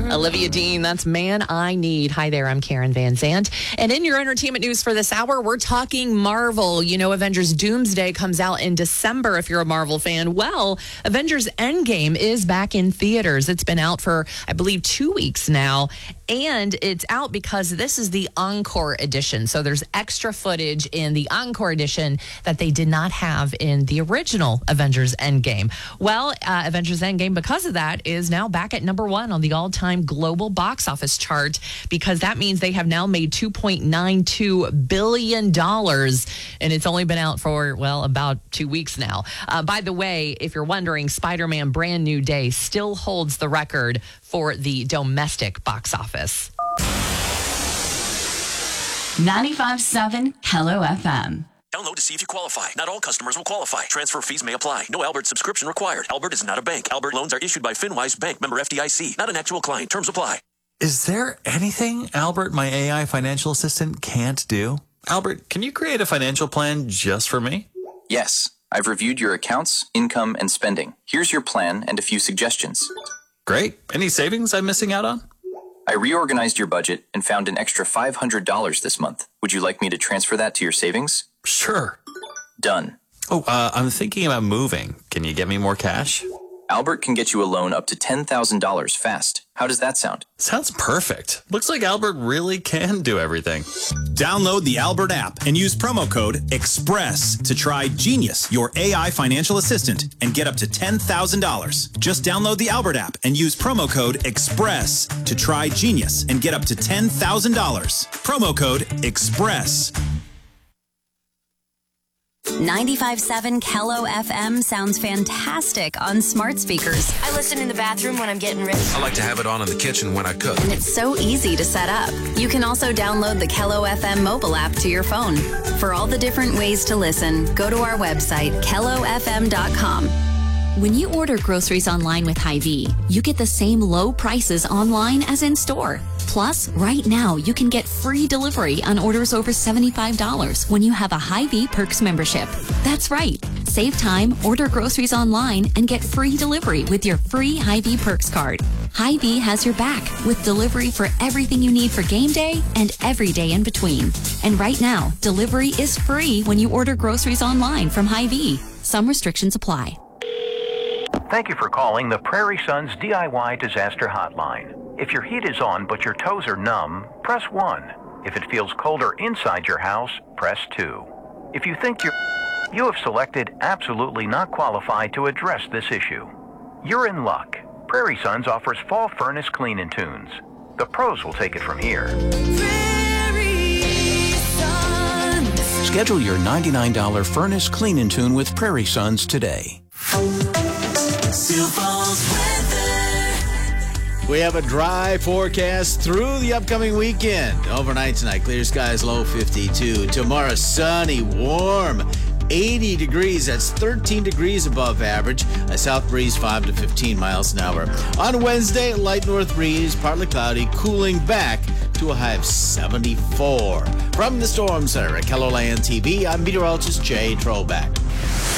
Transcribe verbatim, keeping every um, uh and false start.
Olivia Dean, that's Man I Need. Hi there, I'm Karen Van Zandt. And in your entertainment news for this hour, we're talking Marvel. You know, Avengers Doomsday comes out in December if you're a Marvel fan. Well, Avengers Endgame is back in theaters. It's been out for, I believe, two weeks now. And it's out because this is the Encore edition. So there's extra footage in the Encore edition that they did not have in the original Avengers Endgame. Well, uh, Avengers Endgame, because of that, is now back at number one on the all-time global box office chart, because that means they have now made two point nine two billion dollars, and it's only been out for, well, about two weeks now. Uh, by the way, if you're wondering, Spider-Man Brand New Day still holds the record for the domestic box office. ninety-five point seven Hello F M. Download to see if you qualify. Not all customers will qualify. Transfer fees may apply. No Albert subscription required. Albert is not a bank. Albert loans are issued by FinWise Bank, member F D I C. Not an actual client. Terms apply. Is there anything Albert, my A I financial assistant, can't do? Albert, can you create a financial plan just for me? Yes. I've reviewed your accounts, income, and spending. Here's your plan and a few suggestions. Great. Any savings I'm missing out on? I reorganized your budget and found an extra five hundred dollars this month. Would you like me to transfer that to your savings? Sure. Done. Oh, uh, I'm thinking about moving. Can you get me more cash? Albert can get you a loan up to ten thousand dollars fast. How does that sound? Sounds perfect. Looks like Albert really can do everything. Download the Albert app and use promo code EXPRESS to try Genius, your A I financial assistant, and get up to ten thousand dollars. Just download the Albert app and use promo code EXPRESS to try Genius and get up to ten thousand dollars. Promo code EXPRESS. ninety-five point seven Kello F M sounds fantastic on smart speakers. I listen in the bathroom when I'm getting ready. I like to have it on in the kitchen when I cook. And it's so easy to set up. You can also download the Kello F M mobile app to your phone. For all the different ways to listen, go to our website, kello f m dot com. When you order groceries online with Hy-Vee, you get the same low prices online as in store. Plus, right now, you can get free delivery on orders over seventy-five dollars when you have a Hy-Vee Perks membership. That's right. Save time, order groceries online, and get free delivery with your free Hy-Vee Perks card. Hy-Vee has your back with delivery for everything you need for game day and every day in between. And right now, delivery is free when you order groceries online from Hy-Vee. Some restrictions apply. Thank you for calling the Prairie Sons D I Y Disaster Hotline. If your heat is on but your toes are numb, press one. If it feels colder inside your house, press two. If you think you're... You have selected absolutely not qualified to address this issue. You're in luck. Prairie Sons offers fall furnace clean-in tunes. The pros will take it from here. Prairie Sons. Schedule your ninety-nine dollars furnace clean-in tune with Prairie Sons today. We have a dry forecast through the upcoming weekend. Overnight tonight, clear skies, low fifty-two. Tomorrow, sunny, warm, eighty degrees. That's thirteen degrees above average. A south breeze, five to fifteen miles an hour. On Wednesday, light north breeze, partly cloudy, cooling back to a high of seventy-four. From the Storm Center at KELOLAND T V, I'm meteorologist Jay Trollback.